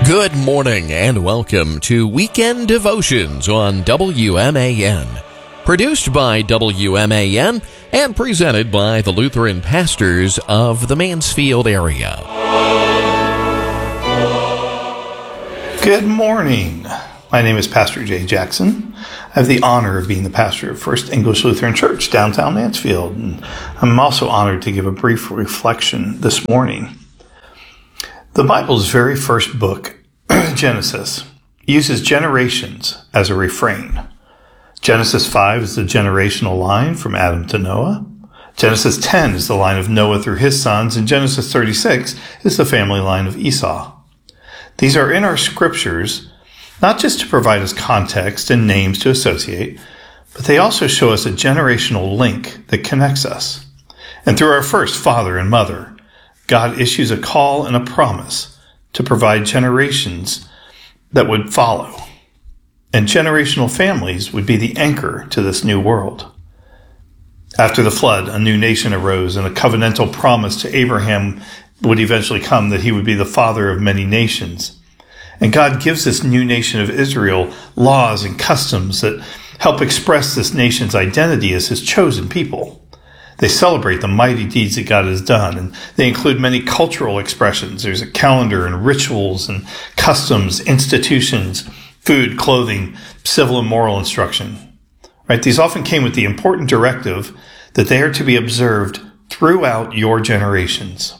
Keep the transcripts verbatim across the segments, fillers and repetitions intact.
Good morning and welcome to Weekend Devotions on W M A N. Produced by W M A N and presented by the Lutheran pastors of the Mansfield area. Good morning. My name is Pastor Jay Jackson. I have the honor of being the pastor of First English Lutheran Church, downtown Mansfield. And I'm also honored to give a brief reflection this morning. The Bible's very first book, Genesis, uses generations as a refrain. Genesis five is the generational line from Adam to Noah. Genesis ten is the line of Noah through his sons, and Genesis thirty-six is the family line of Esau. These are in our scriptures not just to provide us context and names to associate, but they also show us a generational link that connects us. And through our first father and mother, God issues a call and a promise to provide generations that would follow. And generational families would be the anchor to this new world. After the flood, a new nation arose, and a covenantal promise to Abraham would eventually come that he would be the father of many nations. And God gives this new nation of Israel laws and customs that help express this nation's identity as his chosen people. They celebrate the mighty deeds that God has done, and they include many cultural expressions. There's a calendar and rituals and customs, institutions, food, clothing, civil and moral instruction. Right? These often came with the important directive that they are to be observed throughout your generations.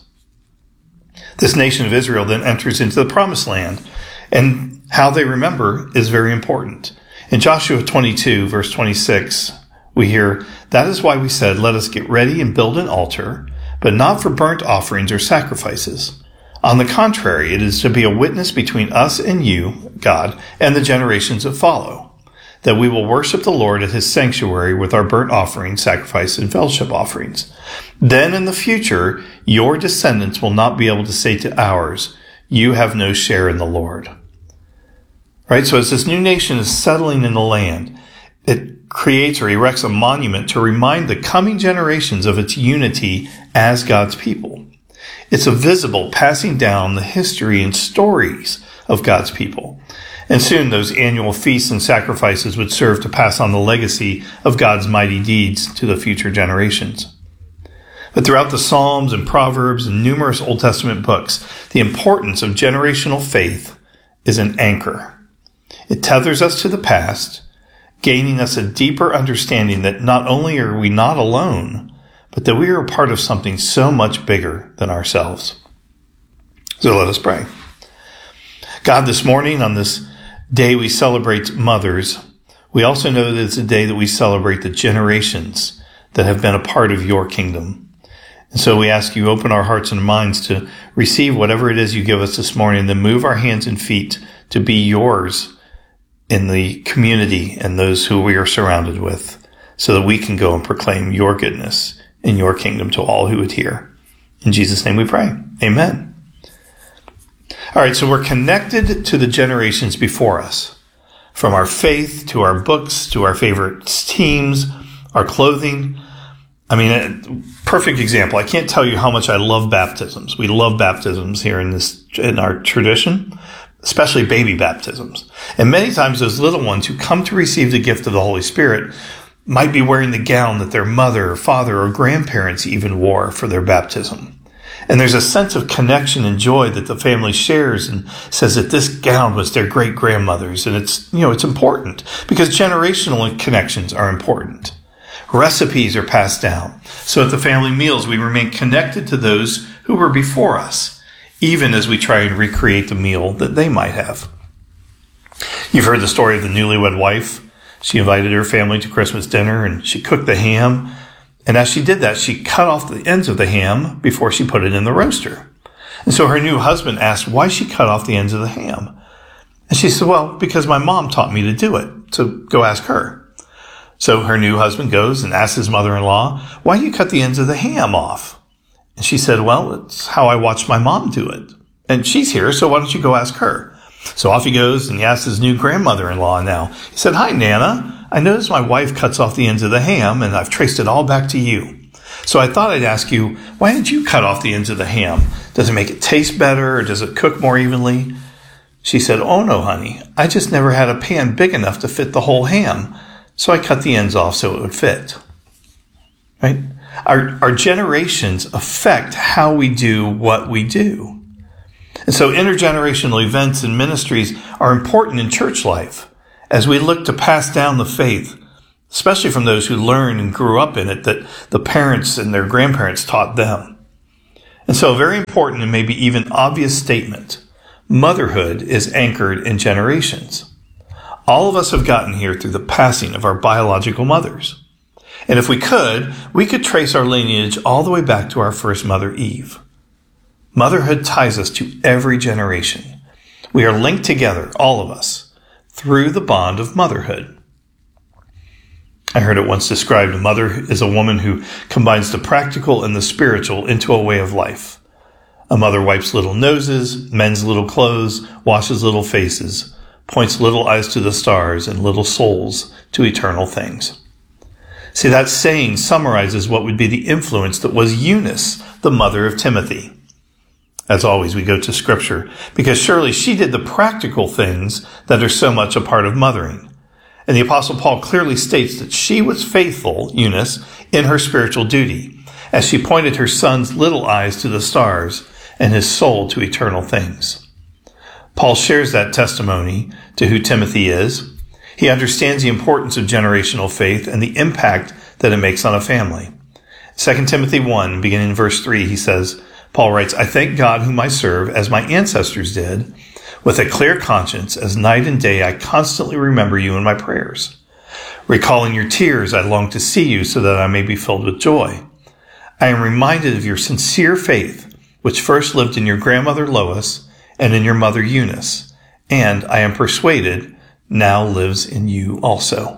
This nation of Israel then enters into the promised land, and how they remember is very important. In Joshua twenty-two, verse twenty-six, we hear, "That is why we said, let us get ready and build an altar, but not for burnt offerings or sacrifices. On the contrary, it is to be a witness between us and you, God, and the generations that follow, that we will worship the Lord at his sanctuary with our burnt offerings, sacrifice, and fellowship offerings. Then in the future, your descendants will not be able to say to ours, you have no share in the Lord." Right? So as this new nation is settling in the land, it creates or erects a monument to remind the coming generations of its unity as God's people. It's a visible passing down the history and stories of God's people. And soon those annual feasts and sacrifices would serve to pass on the legacy of God's mighty deeds to the future generations. But throughout the Psalms and Proverbs and numerous Old Testament books, the importance of generational faith is an anchor. It tethers us to the past, gaining us a deeper understanding that not only are we not alone, but that we are a part of something so much bigger than ourselves. So let us pray. God, this morning on this day we celebrate mothers, we also know that it's a day that we celebrate the generations that have been a part of your kingdom. And so we ask you open our hearts and minds to receive whatever it is you give us this morning, then move our hands and feet to be yours in the community and those who we are surrounded with, so that we can go and proclaim your goodness in your kingdom to all who would hear. In Jesus' name we pray. Amen. All right, so we're connected to the generations before us, from our faith to our books to our favorite teams, our clothing. I mean, a perfect example. I can't tell you how much I love baptisms. We love baptisms here in this in our tradition, especially baby baptisms. And many times those little ones who come to receive the gift of the Holy Spirit might be wearing the gown that their mother or father or grandparents even wore for their baptism. And there's a sense of connection and joy that the family shares and says that this gown was their great grandmother's. And it's, you know, it's important because generational connections are important. Recipes are passed down. So at the family meals, we remain connected to those who were before us, even as we try and recreate the meal that they might have. You've heard the story of the newlywed wife. She invited her family to Christmas dinner and she cooked the ham. And as she did that, she cut off the ends of the ham before she put it in the roaster. And so her new husband asked why she cut off the ends of the ham. And she said, well, because my mom taught me to do it. So go ask her. So her new husband goes and asks his mother-in-law, why do you cut the ends of the ham off? And she said, well, it's how I watched my mom do it. And she's here, so why don't you go ask her? So off he goes and he asks his new grandmother-in-law now. He said, hi, Nana. I noticed my wife cuts off the ends of the ham and I've traced it all back to you. So I thought I'd ask you, why did you cut off the ends of the ham? Does it make it taste better or does it cook more evenly? She said, "Oh no, honey, I just never had a pan big enough to fit the whole ham, so I cut the ends off so it would fit." Right? Our, our generations affect how we do what we do. And so intergenerational events and ministries are important in church life as we look to pass down the faith, especially from those who learned and grew up in it that the parents and their grandparents taught them. And so a very important and maybe even obvious statement: motherhood is anchored in generations. All of us have gotten here through the passing of our biological mothers. And if we could, we could trace our lineage all the way back to our first mother, Eve. Motherhood ties us to every generation. We are linked together, all of us, through the bond of motherhood. I heard it once described: a mother is a woman who combines the practical and the spiritual into a way of life. A mother wipes little noses, mends little clothes, washes little faces, points little eyes to the stars and little souls to eternal things. See, that saying summarizes what would be the influence that was Eunice, the mother of Timothy. As always, we go to Scripture, because surely she did the practical things that are so much a part of mothering. And the Apostle Paul clearly states that she was faithful, Eunice, in her spiritual duty, as she pointed her son's little eyes to the stars and his soul to eternal things. Paul shares that testimony to who Timothy is. He understands the importance of generational faith and the impact that it makes on a family. Second Timothy one, beginning in verse three, he says, Paul writes, "I thank God whom I serve, as my ancestors did, with a clear conscience, as night and day I constantly remember you in my prayers. Recalling your tears, I long to see you so that I may be filled with joy. I am reminded of your sincere faith, which first lived in your grandmother Lois and in your mother Eunice, and I am persuaded now lives in you also."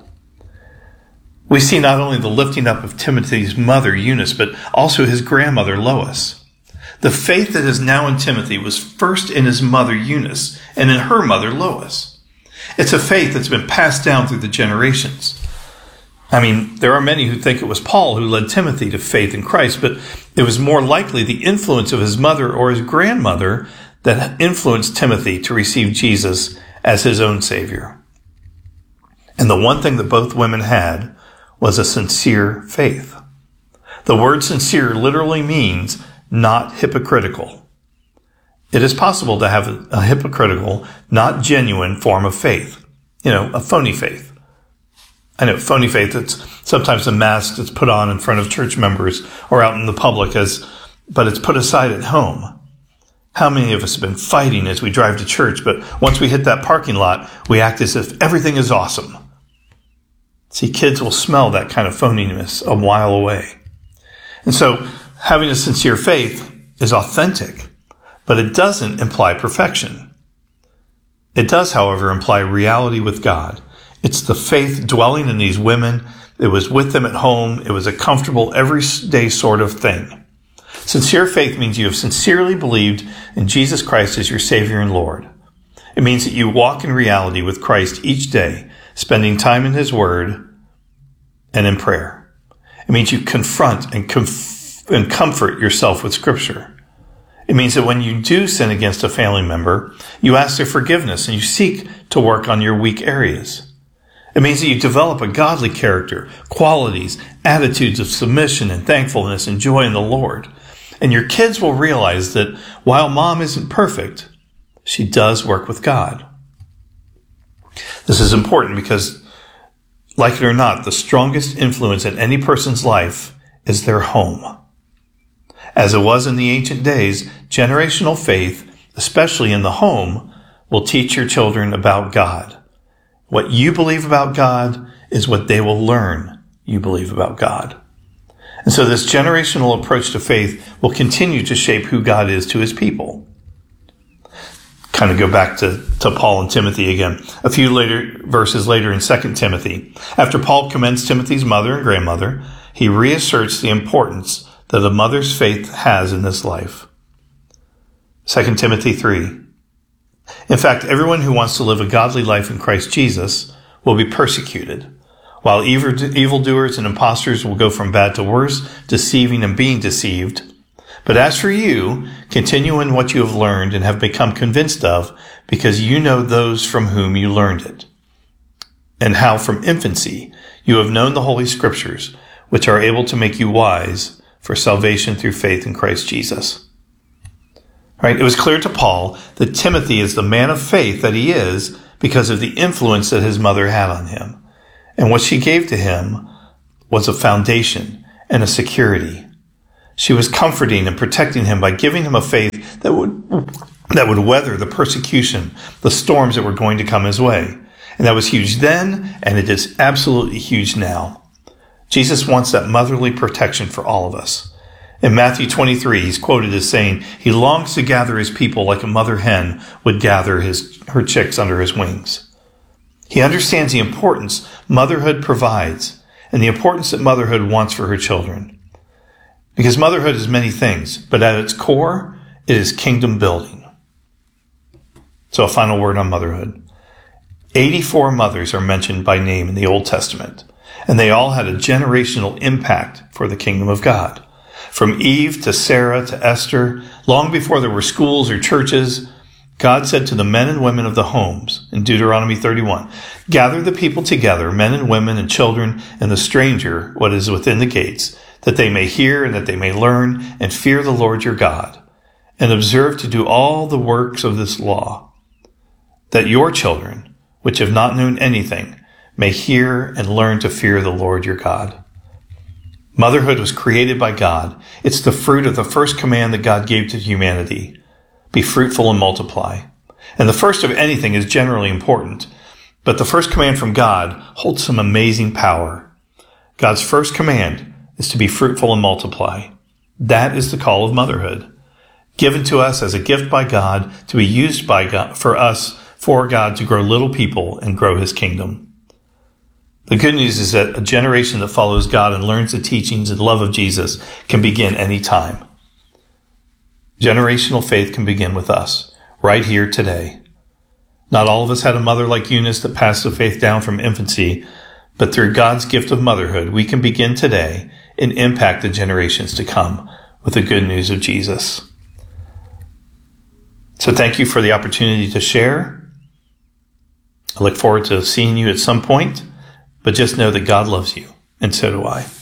We see not only the lifting up of Timothy's mother Eunice, but also his grandmother Lois. The faith that is now in Timothy was first in his mother Eunice and in her mother Lois. It's a faith that's been passed down through the generations. I mean, there are many who think it was Paul who led Timothy to faith in Christ, but it was more likely the influence of his mother or his grandmother that influenced Timothy to receive Jesus as his own Savior. And the one thing that both women had was a sincere faith. The word sincere literally means not hypocritical. It is possible to have a, a hypocritical, not genuine form of faith. You know, a phony faith. I know phony faith, it's sometimes a mask that's put on in front of church members or out in the public, as, but it's put aside at home. How many of us have been fighting as we drive to church, but once we hit that parking lot, we act as if everything is awesome. See, kids will smell that kind of phoniness a mile away. And so, having a sincere faith is authentic, but it doesn't imply perfection. It does, however, imply reality with God. It's the faith dwelling in these women. It was with them at home. It was a comfortable, everyday sort of thing. Sincere faith means you have sincerely believed in Jesus Christ as your Savior and Lord. It means that you walk in reality with Christ each day, spending time in His Word and in prayer. It means you confront and, conf- and comfort yourself with Scripture. It means that when you do sin against a family member, you ask their forgiveness and you seek to work on your weak areas. It means that you develop a godly character, qualities, attitudes of submission and thankfulness and joy in the Lord. And your kids will realize that while mom isn't perfect, she does work with God. This is important because, like it or not, the strongest influence in any person's life is their home. As it was in the ancient days, generational faith, especially in the home, will teach your children about God. What you believe about God is what they will learn you believe about God. And so this generational approach to faith will continue to shape who God is to His people. Kind of go back to, to Paul and Timothy again. A few later verses later in Second Timothy. After Paul commends Timothy's mother and grandmother, he reasserts the importance that a mother's faith has in this life. Second Timothy three. In fact, everyone who wants to live a godly life in Christ Jesus will be persecuted, while evildoers and impostors will go from bad to worse, deceiving and being deceived. But as for you, continue in what you have learned and have become convinced of, because you know those from whom you learned it, and how from infancy you have known the Holy Scriptures, which are able to make you wise for salvation through faith in Christ Jesus. Right? It was clear to Paul that Timothy is the man of faith that he is because of the influence that his mother had on him. And what she gave to him was a foundation and a security. She was comforting and protecting him by giving him a faith that would that would weather the persecution, the storms that were going to come his way. And that was huge then, and it is absolutely huge now. Jesus wants that motherly protection for all of us. In Matthew twenty-three, he's quoted as saying, he longs to gather his people like a mother hen would gather his her chicks under his wings. He understands the importance motherhood provides and the importance that motherhood wants for her children. Because motherhood is many things, but at its core, it is kingdom building. So a final word on motherhood. eighty-four mothers are mentioned by name in the Old Testament, and they all had a generational impact for the kingdom of God. From Eve to Sarah to Esther, long before there were schools or churches, God said to the men and women of the homes in Deuteronomy thirty-one, gather the people together, men and women and children, and the stranger, what is within the gates, that they may hear and that they may learn and fear the Lord your God, and observe to do all the works of this law, that your children, which have not known anything, may hear and learn to fear the Lord your God. Motherhood was created by God. It's the fruit of the first command that God gave to humanity. Be fruitful and multiply. And the first of anything is generally important, but the first command from God holds some amazing power. God's first command is to be fruitful and multiply. That is the call of motherhood, given to us as a gift by God to be used by God for us, for God to grow little people and grow his kingdom. The good news is that a generation that follows God and learns the teachings and love of Jesus can begin any time. Generational faith can begin with us, right here today. Not all of us had a mother like Eunice that passed the faith down from infancy, but through God's gift of motherhood, we can begin today and impact the generations to come with the good news of Jesus. So thank you for the opportunity to share. I look forward to seeing you at some point, but just know that God loves you, and so do I.